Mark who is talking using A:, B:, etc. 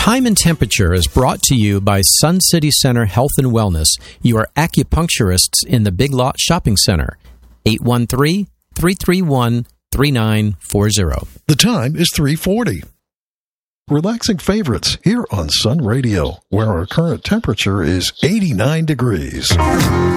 A: Time and Temperature is brought to you by Sun City Center Health and Wellness, your acupuncturists in the Big Lot Shopping Center. 813-331-3940.
B: The time is 3:40. Relaxing favorites here on Sun Radio, where our current temperature is 89 degrees.